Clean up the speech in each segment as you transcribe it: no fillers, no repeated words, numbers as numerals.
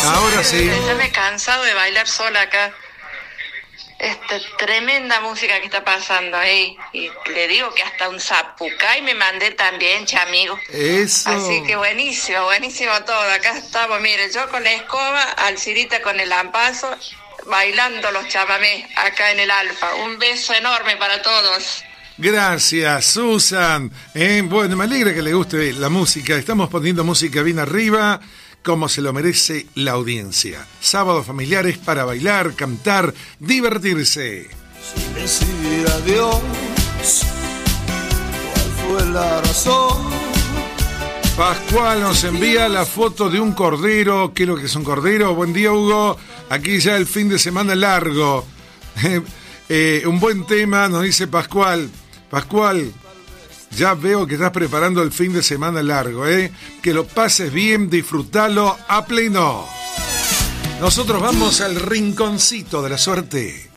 Ahora sí. Ya me he cansado de bailar sola acá. Tremenda música que está pasando ahí. Y le digo que hasta un zapucay me mandé también, amigo. Eso. Así que buenísimo todo. Acá estamos, mire, yo con la escoba, Alcirita con el lampazo, bailando los chamamés acá en el Alfa. Un beso enorme para todos. Gracias, Susan. Bueno, me alegra que le guste la música. Estamos poniendo música bien arriba, como se lo merece la audiencia. Sábados familiares para bailar, cantar, divertirse. Sin decir adiós, ¿cuál fue la razón? Pascual nos envía la foto de un cordero. ¿Qué es lo que es un cordero? Buen día, Hugo. Aquí ya el fin de semana largo. Un buen tema, nos dice Pascual. Pascual, ya veo que estás preparando el fin de semana largo, Que lo pases bien, disfrútalo a pleno. Nosotros vamos al rinconcito de la suerte.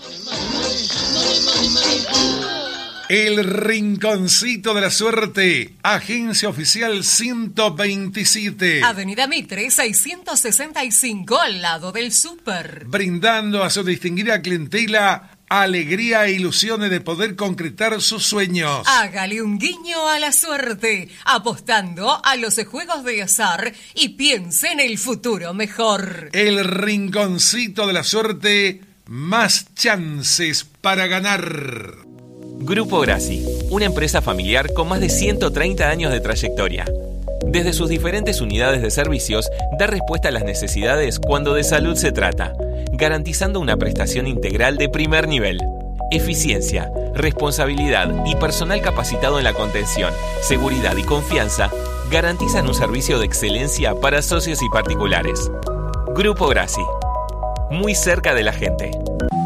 El rinconcito de la suerte, agencia oficial 127. Avenida Mitre 665, al lado del súper. Brindando a su distinguida clientela alegría e ilusiones de poder concretar sus sueños. Hágale un guiño a la suerte, apostando a los juegos de azar y piense en el futuro mejor. El rinconcito de la suerte, más chances para ganar. Grupo Grassi, una empresa familiar con más de 130 años de trayectoria. Desde sus diferentes unidades de servicios, da respuesta a las necesidades cuando de salud se trata, garantizando una prestación integral de primer nivel. Eficiencia, responsabilidad y personal capacitado en la contención, seguridad y confianza garantizan un servicio de excelencia para socios y particulares. Grupo Grassi, muy cerca de la gente.